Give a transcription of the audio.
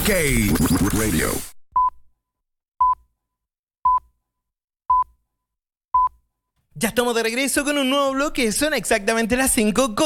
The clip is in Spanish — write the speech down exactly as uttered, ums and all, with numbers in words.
K Radio. Ya estamos de regreso con un nuevo bloque. Son exactamente las cinco con